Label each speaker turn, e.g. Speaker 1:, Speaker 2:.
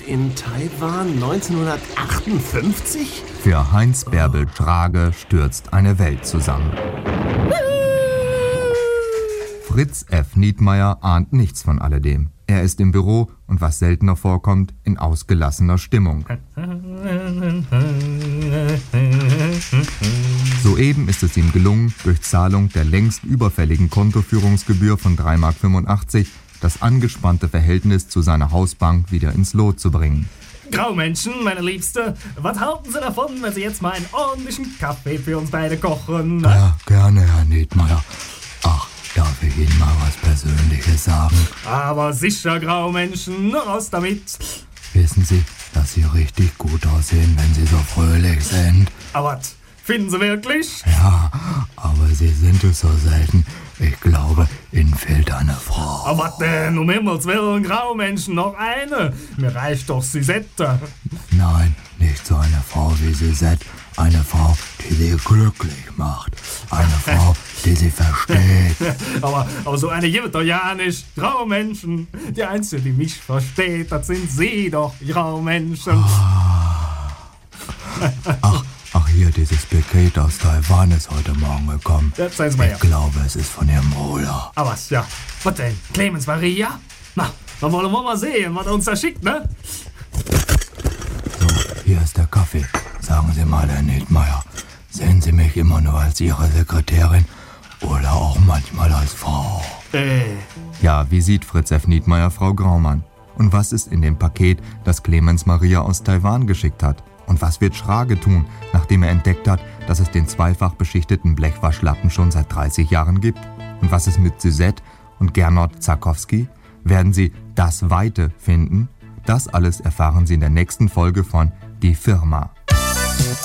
Speaker 1: in Taiwan 1958?
Speaker 2: Für Heinz Bärbel Trage stürzt eine Welt zusammen. Fritz F. Niedmeyer ahnt nichts von alledem. Er ist im Büro und, was seltener vorkommt, in ausgelassener Stimmung. Soeben ist es ihm gelungen, durch Zahlung der längst überfälligen Kontoführungsgebühr von 3,85 Mark das angespannte Verhältnis zu seiner Hausbank wieder ins Lot zu bringen.
Speaker 3: Graumenschen, meine Liebste, was halten Sie davon, wenn Sie jetzt mal einen ordentlichen Kaffee für uns beide kochen?
Speaker 2: Ja, gerne, Herr Niedmeyer. Ach, darf ich Ihnen mal was Persönliches sagen?
Speaker 3: Aber sicher, Graumenschen, raus damit.
Speaker 2: Wissen Sie, dass Sie richtig gut aussehen, wenn Sie so fröhlich sind?
Speaker 3: Aber was? Finden Sie wirklich?
Speaker 2: Ja, aber Sie sind es so selten. Ich glaube, Ihnen fehlt eine Frau.
Speaker 3: Aber was denn? Um Himmels Willen, Graumenschen, noch eine. Mir reicht doch Suzette.
Speaker 2: Nein, nicht so eine Frau wie Suzette. Eine Frau, die Sie glücklich macht. Eine Frau, die Sie versteht.
Speaker 3: aber so eine gibt doch ja nicht. Graumenschen. Die Einzige, die mich versteht, das sind Sie doch, Graumenschen.
Speaker 2: Ach, hier, dieses Paket aus Taiwan ist heute Morgen gekommen.
Speaker 3: Ja, zeigen Sie mal her.
Speaker 2: Ich glaube, es ist von Ihrem Bruder.
Speaker 3: Ah, was, ja. Was denn? Clemens Maria? Na, dann wollen wir mal sehen, was er uns da schickt, ne?
Speaker 2: So, hier ist der Kaffee. Sagen Sie mal, Herr Niedmeyer, sehen Sie mich immer nur als Ihre Sekretärin oder auch manchmal als Frau? Ja, wie sieht Fritz F. Niedmeyer Frau Graumann? Und was ist in dem Paket, das Clemens Maria aus Taiwan geschickt hat? Und was wird Schrage tun, nachdem er entdeckt hat, dass es den zweifach beschichteten Blechwaschlappen schon seit 30 Jahren gibt? Und was ist mit Suzette und Gernot Zakowski? Werden Sie das Weite finden? Das alles erfahren Sie in der nächsten Folge von Die Firma.